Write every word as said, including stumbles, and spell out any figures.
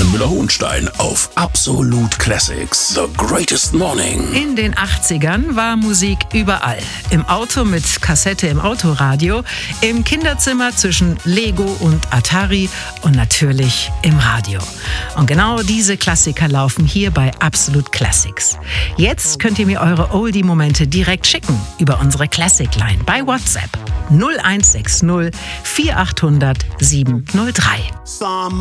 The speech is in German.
Jochen Müller-Hohenstein auf Absolute Classics. The Greatest Morning. In den achtzigern war Musik überall. Im Auto mit Kassette im Autoradio, im Kinderzimmer zwischen Lego und Atari und natürlich im Radio. Und genau diese Klassiker laufen hier bei Absolute Classics. Jetzt könnt ihr mir eure Oldie-Momente direkt schicken über unsere Classic-Line bei WhatsApp null eins sechs null vier acht null null sieben null drei.